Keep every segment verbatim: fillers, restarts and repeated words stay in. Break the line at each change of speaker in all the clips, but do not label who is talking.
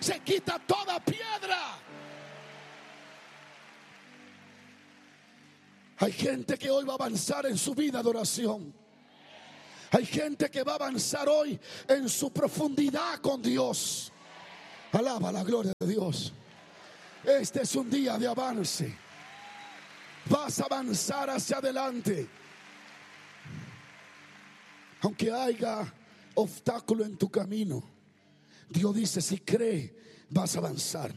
se quita toda piedra. Hay gente que hoy va a avanzar en su vida de oración. Hay gente que va a avanzar hoy en su profundidad con Dios. Alaba la gloria de Dios. Este es un día de avance. Vas a avanzar hacia adelante. Aunque haya obstáculo en tu camino, Dios dice, si cree, vas a avanzar.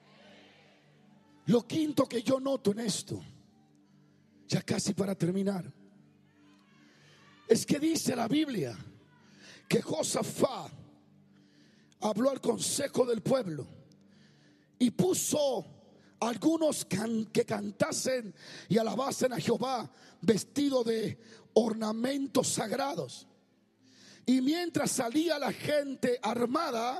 Lo quinto que yo noto en esto, ya casi para terminar, es que dice la Biblia que Josafat habló al consejo del pueblo y puso a algunos can, que cantasen y alabasen a Jehová vestidos de ornamentos sagrados. Y mientras salía la gente armada,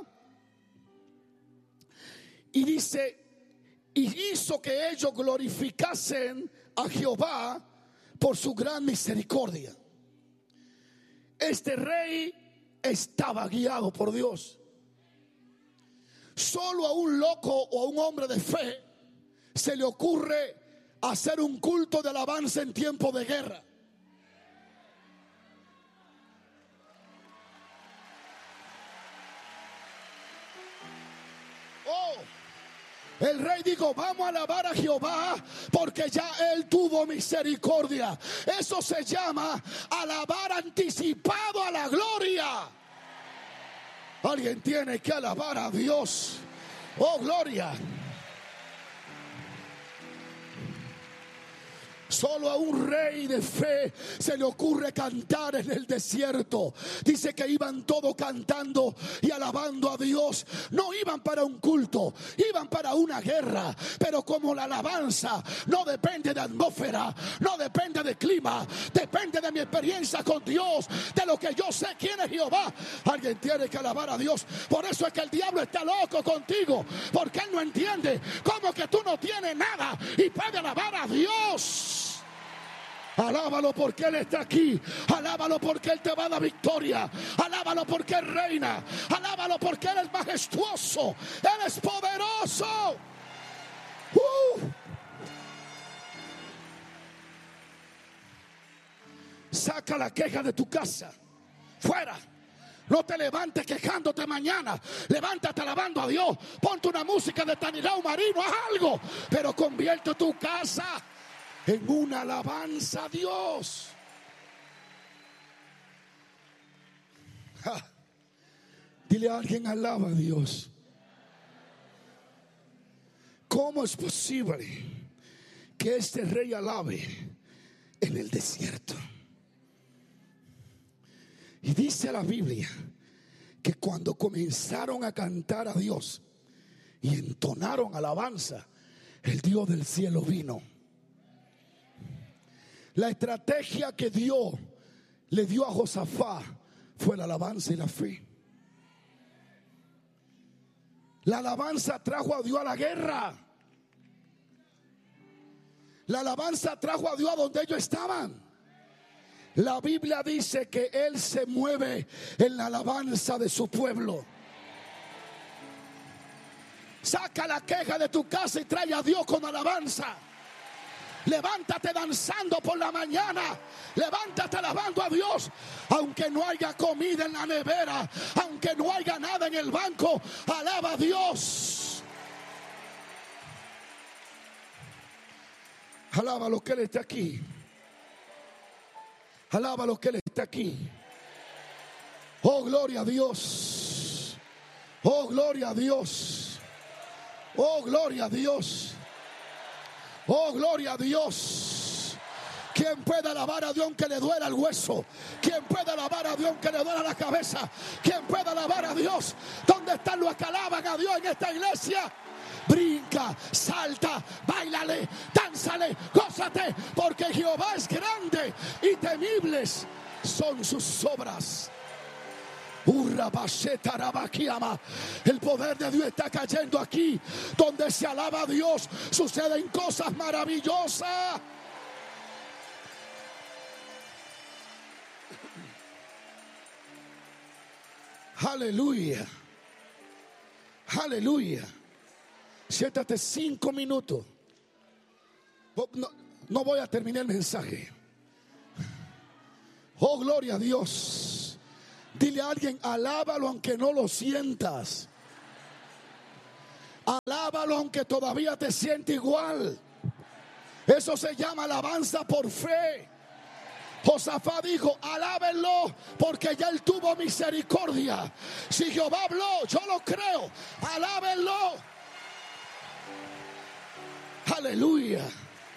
y dice, y hizo que ellos glorificasen a Jehová por su gran misericordia. Este rey estaba guiado por Dios. Solo a un loco o a un hombre de fe se le ocurre hacer un culto de alabanza en tiempo de guerra. Oh, el rey dijo, vamos a alabar a Jehová porque ya él tuvo misericordia. Eso se llama alabar anticipado a la gloria. Alguien tiene que alabar a Dios. Oh, gloria. Solo a un rey de fe se le ocurre cantar en el desierto. Dice que iban todos cantando y alabando a Dios. No iban para un culto, iban para una guerra. Pero como la alabanza no depende de atmósfera, no depende de clima, depende de mi experiencia con Dios, de lo que yo sé quién es Jehová. Alguien tiene que alabar a Dios. Por eso es que el diablo está loco contigo, porque él no entiende cómo que tú no tienes nada y puedes alabar a Dios. Alábalo porque Él está aquí. Alábalo porque Él te va a dar victoria. Alábalo porque Él reina. Alábalo porque Él es majestuoso. Él es poderoso. Uh. Saca la queja de tu casa. Fuera. No te levantes quejándote mañana. Levántate alabando a Dios. Ponte una música de Tanilao Marino. Haz algo. Pero convierte tu casa en una alabanza a Dios. Ja. Dile a alguien, alaba a Dios. ¿Cómo es posible que este rey alabe en el desierto? Y dice la Biblia que cuando comenzaron a cantar a Dios y entonaron alabanza, el Dios del cielo vino. La estrategia que Dios le dio a Josafat fue la alabanza y la fe. La alabanza trajo a Dios a la guerra. La alabanza trajo a Dios a donde ellos estaban. La Biblia dice que Él se mueve en la alabanza de su pueblo. Saca la queja de tu casa y trae a Dios con alabanza. Levántate danzando por la mañana. Levántate alabando a Dios. Aunque no haya comida en la nevera, aunque no haya nada en el banco, alaba a Dios. Alaba lo que Él está aquí. Alaba lo que Él está aquí. Oh, gloria a Dios. Oh, gloria a Dios. Oh, gloria a Dios. Oh, gloria a Dios. ¿Quién puede alabar a Dios aunque le duela el hueso? ¿Quién puede alabar a Dios aunque le duela la cabeza? ¿Quién puede alabar a Dios? ¿Dónde están los que alaban a Dios en esta iglesia? Brinca, salta, báilale, dánzale, gózate, porque Jehová es grande y temibles son sus obras. El poder de Dios está cayendo aquí. Donde se alaba a Dios suceden cosas maravillosas. Aleluya. Aleluya. Siéntate cinco minutos. No, no voy a terminar el mensaje. Oh, gloria a Dios. Dile a alguien, alábalo aunque no lo sientas. Alábalo aunque todavía te sientes igual. Eso se llama alabanza por fe. Josafat dijo, alábenlo porque ya él tuvo misericordia. Si Jehová habló, yo lo creo. Alábenlo. Aleluya.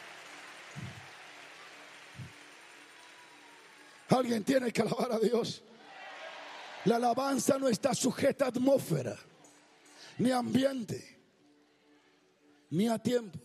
Alguien tiene que alabar a Dios. La alabanza no está sujeta a atmósfera, ni a ambiente, ni a tiempo.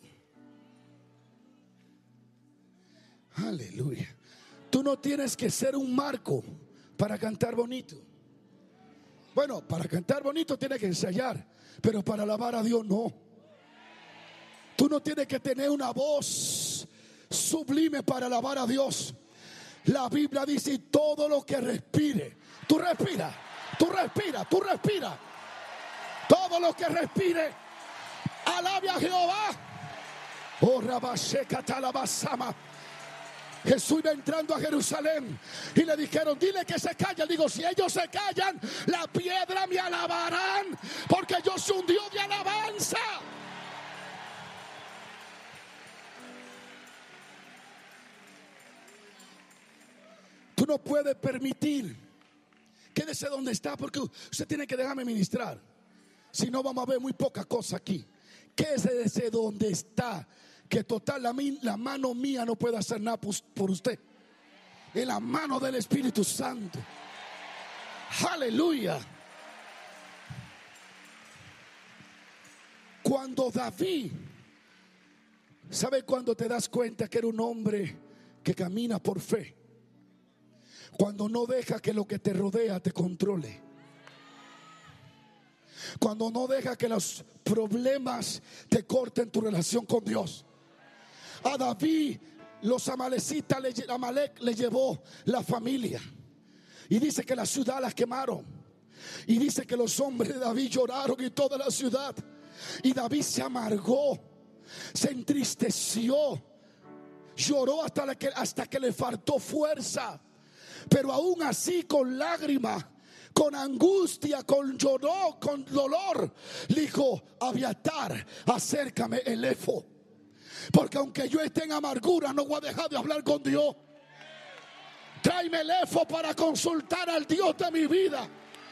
Aleluya. Tú no tienes que ser un Marco para cantar bonito. Bueno, para cantar bonito tienes que ensayar, pero para alabar a Dios no. Tú no tienes que tener una voz sublime para alabar a Dios. La Biblia dice, todo lo que respire. Tú respira, tú respira, tú respira. Todo lo que respire, alabe a Jehová. Oh, Rabasheka Talabasama. Jesús iba entrando a Jerusalén y le dijeron, dile que se callen. Digo, si ellos se callan, la piedra me alabarán, porque yo soy un Dios de alabanza. Tú no puedes permitir. Quédese donde está, porque usted tiene que dejarme ministrar. Si no, vamos a ver muy poca cosa aquí. Quédese donde está. Que total, la, la mano mía no puede hacer nada por, por usted. En la mano del Espíritu Santo. Aleluya. Cuando David, ¿sabe cuando te das cuenta que era un hombre que camina por fe? Cuando no deja que lo que te rodea te controle. Cuando no deja que los problemas te corten tu relación con Dios. A David, los amalecitas, Amalek le llevó la familia. Y dice que la ciudad la quemaron. Y dice que los hombres de David lloraron en toda la ciudad. Y David se amargó, se entristeció, lloró hasta que, hasta que le faltó fuerza. Pero aún así, con lágrimas, con angustia, con lloró, con dolor, le dijo, Abiatar, acércame el efod. Porque aunque yo esté en amargura, no voy a dejar de hablar con Dios. Tráeme el efod para consultar al Dios de mi vida.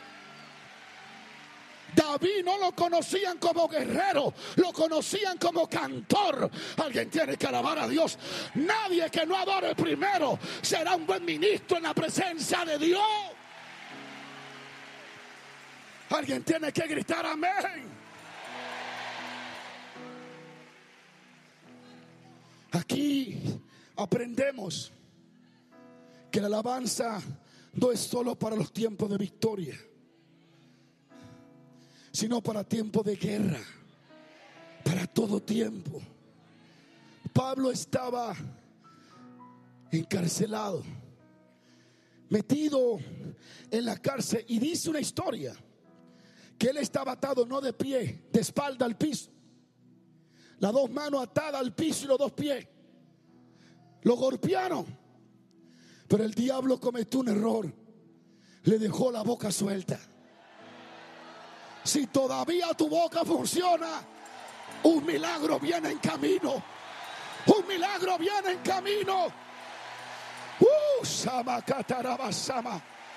David no lo conocían como guerrero, lo conocían como cantor. Alguien tiene que alabar a Dios. Nadie que no adore primero será un buen ministro en la presencia de Dios. Alguien tiene que gritar amén. Aquí aprendemos que la alabanza no es solo para los tiempos de victoria, sino para tiempo de guerra, para todo tiempo. Pablo estaba encarcelado, metido en la cárcel, y dice una historia que él estaba atado no de pie, de espalda al piso, las dos manos atadas al piso y los dos pies. Lo golpearon, pero el diablo cometió un error, le dejó la boca suelta. Si todavía tu boca funciona, un milagro viene en camino. Un milagro viene en camino. Uh, sama catarabasama.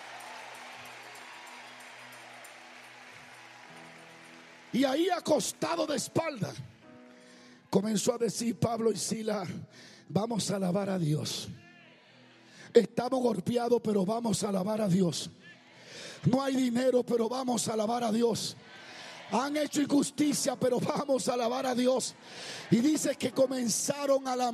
Y ahí, acostado de espalda, comenzó a decir Pablo y Silas, vamos a alabar a Dios. Estamos golpeados, pero vamos a alabar a Dios. No hay dinero, pero vamos a alabar a Dios. Han hecho injusticia, pero vamos a alabar a Dios. Y dice que comenzaron a la